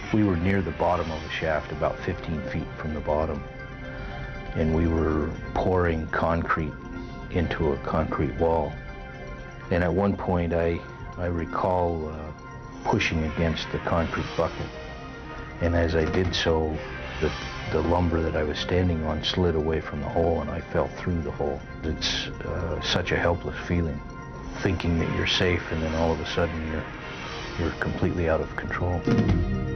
We were near the bottom of the shaft, about 15 feet from the bottom, and we were pouring concrete into a concrete wall. And at one point I recall pushing against the concrete bucket, and as I did so, the lumber that I was standing on slid away from the hole and I fell through the hole. It's such a helpless feeling, thinking that you're safe and then all of a sudden you're completely out of control.